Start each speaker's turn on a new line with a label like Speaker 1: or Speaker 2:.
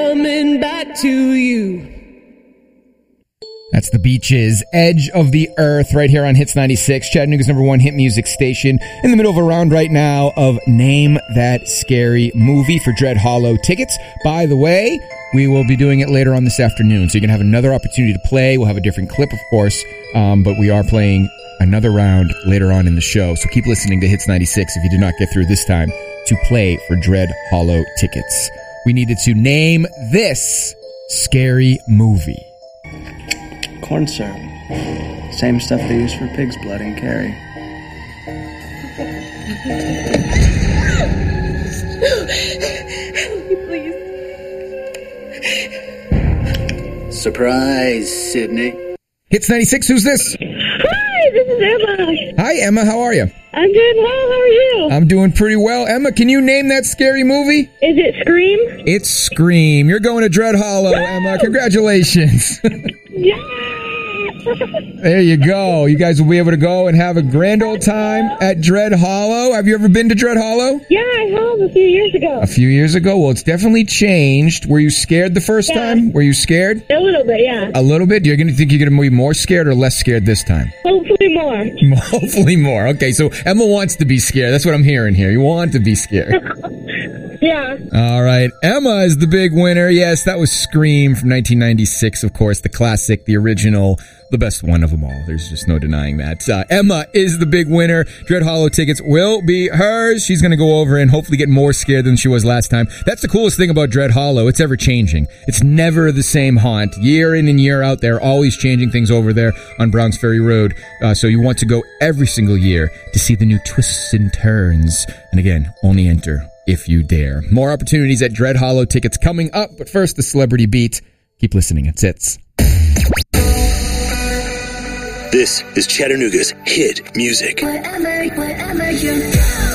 Speaker 1: Coming back to you.
Speaker 2: That's the Beaches, Edge of the Earth, right here on Hits 96, Chattanooga's #1 hit music station. In the middle of a round right now of Name That Scary Movie for Dread Hollow tickets. By the way, we will be doing it later on this afternoon, so you're going to have another opportunity to play. We'll have a different clip, of course, but we are playing another round later on in the show. So keep listening to Hits 96 if you did not get through this time to play for Dread Hollow tickets. We needed to name this scary movie.
Speaker 3: Corn syrup. Same stuff they use for pig's blood in Carrie.
Speaker 1: Please.
Speaker 4: Surprise, Sydney.
Speaker 2: Hits 96, who's this?
Speaker 5: Hi, this is Emma.
Speaker 2: Hi, Emma, how are you?
Speaker 5: I'm doing well, how are you?
Speaker 2: I'm doing pretty well. Emma, can you name that scary movie?
Speaker 5: Is it Scream?
Speaker 2: It's Scream. You're going to Dread Hollow, Emma. Congratulations.
Speaker 5: Yeah!
Speaker 2: There you go. You guys will be able to go and have a grand old time at Dread Hollow. Have you ever been to Dread Hollow?
Speaker 5: Yeah, I have a few years ago.
Speaker 2: A few years ago? Well, it's definitely changed. Were you scared the first time? Were you scared?
Speaker 5: A little bit, yeah.
Speaker 2: A little bit? You're going to think you're going to be more scared or less scared this time?
Speaker 5: Hopefully more.
Speaker 2: Hopefully more. Okay, so Emma wants to be scared. That's what I'm hearing here. You want to be scared.
Speaker 5: Yeah.
Speaker 2: All right. Emma is the big winner. Yes, that was Scream from 1996, of course. The classic, the original, the best one of them all. There's just no denying that. Emma is the big winner. Dread Hollow tickets will be hers. She's going to go over and hopefully get more scared than she was last time. That's the coolest thing about Dread Hollow. It's ever changing. It's never the same haunt. Year in and year out, they're always changing things over there on Browns Ferry Road. So you want to go every single year to see the new twists and turns. And again, only enter if you dare. More opportunities at Dread Hollow tickets coming up. But first, the Celebrity Beat. Keep listening. It's Hits.
Speaker 4: This is Chattanooga's hit music.
Speaker 6: Wherever you go.